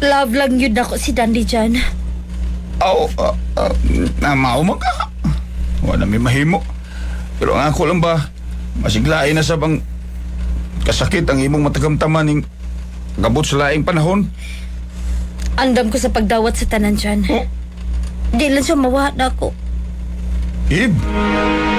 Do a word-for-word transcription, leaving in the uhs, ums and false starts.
Love lang yun ako si Dandy dyan. Aw, uh, uh, namao man ka. Wala may mahimo. Pero ang ako lang ba, masiglain na sa bang kasakit ang imong matagamtaman ning gabot sa laing panahon. Andam ko sa pagdawat sa tanan dyan. Oh, Di lang siya mawala ako. Ib,